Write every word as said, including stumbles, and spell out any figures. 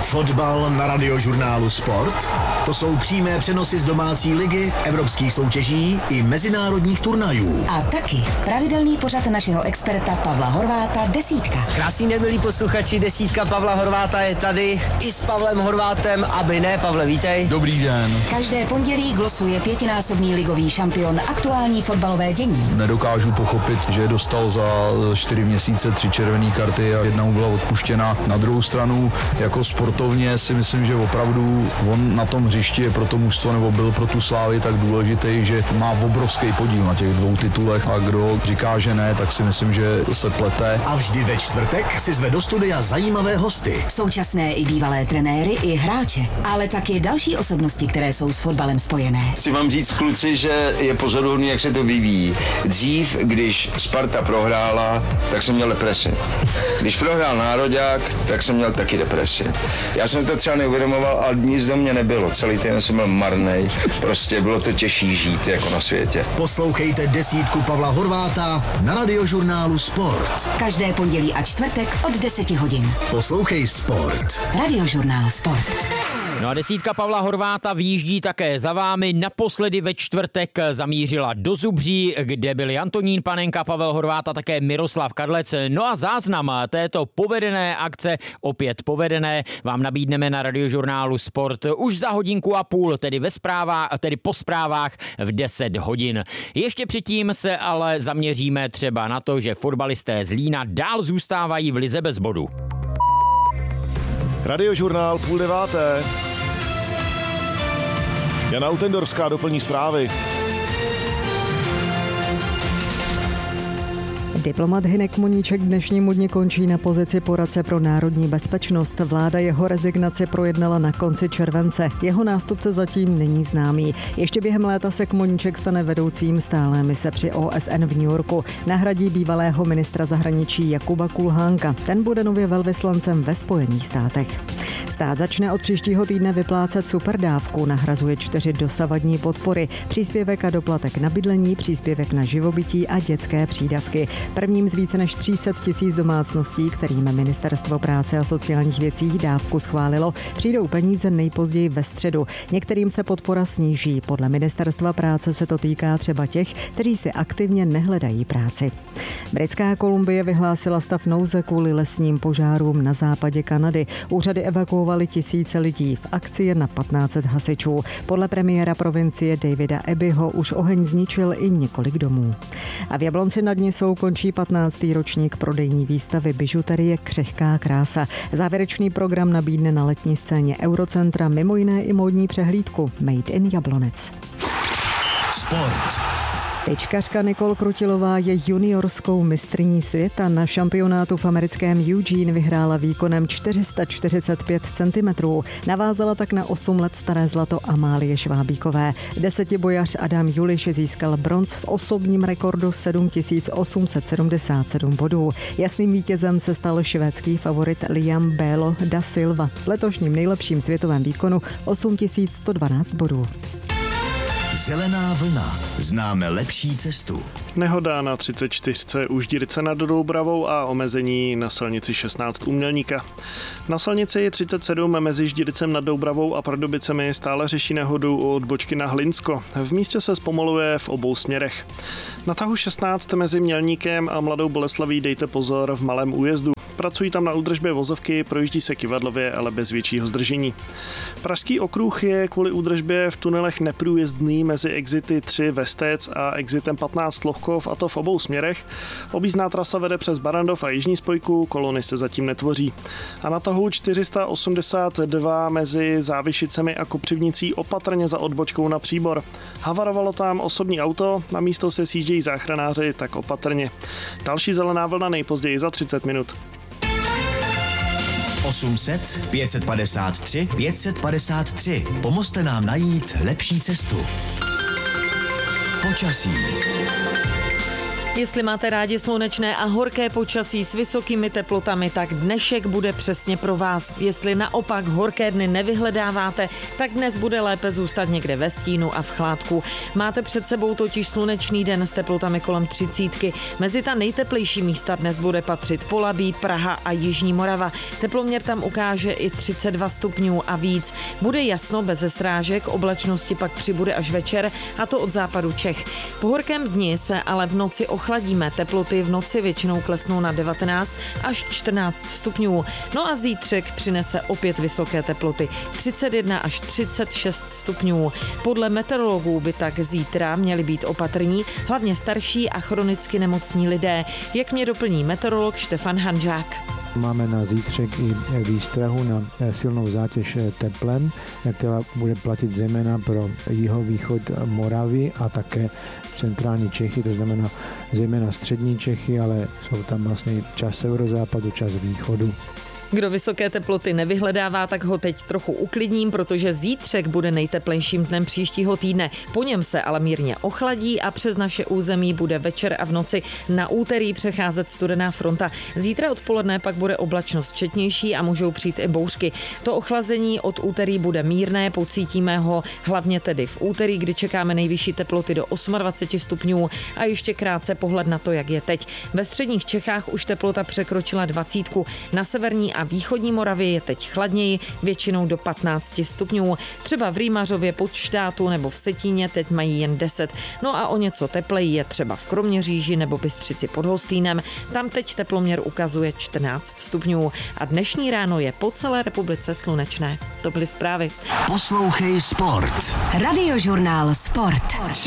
Fotbal na Radiožurnálu Sport. To jsou přímé přenosy z domácí ligy, evropských soutěží i mezinárodních turnajů. A taky pravidelný pořad našeho experta Pavla Horváta Desítka. Krásný den, milí posluchači, Desítka Pavla Horváta je tady i s Pavlem Horvátem, aby ne. Pavle, vítej. Dobrý den. Každé pondělí glosuje pětinásobný ligový šampion aktuální fotbalové dění. Nedokážu pochopit, že dostal za čtyři měsíce tři červené karty a jedna mu byla odpuštěna. Na druhou stranu, jako sportovně si myslím, že opravdu on na tom hřišti je pro to mužstvo nebo byl pro tu Slávy tak důležitý, že má obrovský podíl na těch dvou titulech a kdo říká, že ne, tak si myslím, že se plete. A vždy ve čtvrtek si zve do studia zajímavé hosty. Současné i bývalé trenéry i hráče, ale taky další osobnosti, které jsou s fotbalem spojené. Chci vám říct, kluci, že je pozoruhodný, jak se to vyvíjí. Dřív, když Sparta prohrála, tak jsem měl depresi. Když prohrál Nároďák, tak jsem měl taky depresi. Já jsem to třeba neuvědomoval, ale nic do mě nebylo. Celý týden jsem byl marnej. Prostě bylo to těžší žít jako na světě. Poslouchejte Desítku Pavla Horváta na Radiožurnálu Sport. Každé pondělí a čtvrtek od deseti hodin. Poslouchej Sport. Radiožurnál Sport. No a Desítka Pavla Horváta výjíždí také za vámi. Naposledy ve čtvrtek zamířila do Zubří, kde byli Antonín Panenka, Pavel Horváta, také Miroslav Kadlec. No a záznam této povedené akce, opět povedené, vám nabídneme na Radiožurnálu Sport už za hodinku a půl, tedy ve zprávách, tedy po zprávách v deset hodin. Ještě předtím se ale zaměříme třeba na to, že fotbalisté z Lína dál zůstávají v lize bez bodu. Radiožurnál půl deváté. Jana Utendorská doplní zprávy. Diplomat Hynek Moníček dnešnímu dni končí na pozici poradce pro národní bezpečnost. Vláda jeho rezignaci projednala na konci července. Jeho nástupce zatím není známý. Ještě během léta se Moníček stane vedoucím stálé mise při O S N v New Yorku. Nahradí bývalého ministra zahraničí Jakuba Kulhánka. Ten bude nově velvyslancem ve Spojených státech. Stát začne od příštího týdne vyplácet superdávku. Nahrazuje čtyři dosavadní podpory. Příspěvek a doplatek na bydlení, příspěvek na živobytí a dětské přídavky. Prvním z více než tři sta tisíc domácností, kterým Ministerstvo práce a sociálních věcí dávku schválilo, přijdou peníze nejpozději ve středu. Některým se podpora sníží. Podle Ministerstva práce se to týká třeba těch, kteří si aktivně nehledají práci. Britská Kolumbie vyhlásila stav nouze kvůli lesním požárům na západě Kanady. Úřady evakuovaly tisíce lidí. V akci je na patnáct set hasičů. Podle premiéra provincie Davida Abbeyho už oheň zničil i několik domů. A v Jablonci nad Nisou končí patnáctý ročník prodejní výstavy bižuterie Křehká krása. Závěrečný program nabídne na letní scéně Eurocentra mimo jiné i módní přehlídku Made in Jablonec. Sport. Tyčkařka Nicole Krutilová je juniorskou mistryní světa. Na šampionátu v americkém Eugene vyhrála výkonem čtyři sta čtyřicet pět centimetrů. Navázala tak na osm let staré zlato Amálie Švábíkové. Desetibojař Adam Juliš získal bronz v osobním rekordu sedm tisíc osm set sedmdesát sedm bodů. Jasným vítězem se stal švédský favorit Liam Belo da Silva. V letošním nejlepším světovém výkonu osm tisíc sto dvanáct bodů. Zelená vlna. Známe lepší cestu. Nehoda na třicet čtyřce u Ždírce nad Doubravou a omezení na silnici šestnáct u Mělníka. Na silnici třicet sedm mezi Ždírcem nad Doubravou a Pardubicemi stále řeší nehodu u odbočky na Hlinsko. V místě se zpomaluje v obou směrech. Na tahu šestnáct mezi Mělníkem a Mladou Boleslaví dejte pozor v malém újezdu. Pracují tam na údržbě vozovky, projíždí se kyvadlově, ale bez většího zdržení. Pražský okruh je kvůli údržbě v tunelech neprůjezdný mezi exity tři Vestec a exitem patnáct Lohkov, a to v obou směrech. Objízdná trasa vede přes Barandov a jižní spojku, kolony se zatím netvoří. A na tahu čtyři sta osmdesát dva mezi Závišicemi a Kopřivnicí opatrně za odbočkou na Příbor. Havarovalo tam osobní auto, na místo se sjíždějí záchranáři, tak opatrně. Další zelená vlna nejpozději za třicet minut. osm set, pět set padesát tři, pět set padesát tři. Pomozte nám najít lepší cestu. Počasí. Jestli máte rádi slunečné a horké počasí s vysokými teplotami, tak dnešek bude přesně pro vás. Jestli naopak horké dny nevyhledáváte, tak dnes bude lépe zůstat někde ve stínu a v chládku. Máte před sebou totiž slunečný den s teplotami kolem třicítky. Mezi ta nejteplejší místa dnes bude patřit Polabí, Praha a Jižní Morava. Teploměr tam ukáže i třicet dva stupňů a víc. Bude jasno bez srážek, oblačnosti pak přibude až večer, a to od západu Čech. Po horkém dni se ale v noci ochladíme. Teploty v noci většinou klesnou na devatenáct až čtrnáct stupňů. No a zítřek přinese opět vysoké teploty. třicet jedna až třicet šest stupňů. Podle meteorologů by tak zítra měli být opatrní, hlavně starší a chronicky nemocní lidé. Jak mě doplní meteorolog Štefan Hanžák. Máme na zítřek i výstrahu na silnou zátěž teplem, která bude platit zejména pro jihovýchod Moravy a také centrální Čechy, to znamená zejména střední Čechy, ale jsou tam vlastně čas severozápadu, čas východu. Kdo vysoké teploty nevyhledává, tak ho teď trochu uklidním, protože zítřek bude nejteplejším dnem příštího týdne. Po něm se ale mírně ochladí a přes naše území bude večer a v noci na úterý přecházet studená fronta. Zítra odpoledne pak bude oblačnost četnější a můžou přijít i bouřky. To ochlazení od úterý bude mírné, pocítíme ho hlavně tedy v úterý, kdy čekáme nejvyšší teploty do dvacet osm stupňů a ještě krátce pohled na to, jak je teď. Ve středních Čechách už teplota překročila dvacítku, na severní a východní Moravě je teď chladněji, většinou do patnáct stupňů. Třeba v Rýmařově pod Štátu nebo v Setíně teď mají jen deset. No a o něco tepleji je třeba v Kroměříži nebo Bystřici pod Hostýnem. Tam teď teploměr ukazuje čtrnáct stupňů. A dnešní ráno je po celé republice slunečné. To byly zprávy. Poslouchej Sport. Radiožurnál Sport.